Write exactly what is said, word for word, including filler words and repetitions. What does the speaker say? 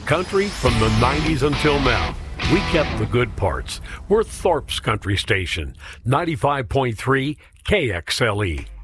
country from the nineties until now. We kept the good parts. We're Thorpe's Country Station, ninety-five point three K X L E.